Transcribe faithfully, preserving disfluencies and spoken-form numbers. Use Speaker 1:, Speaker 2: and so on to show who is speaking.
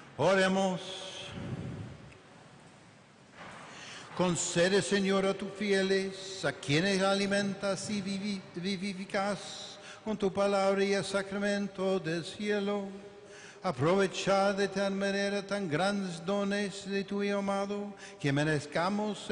Speaker 1: Oremos. Concede, Señor, a tus fieles, a quienes alimentas y vivi- vivificas con tu palabra y el sacramento del cielo, aprovechar de tal manera tan grandes dones de tu Hijo amado, que merezcamos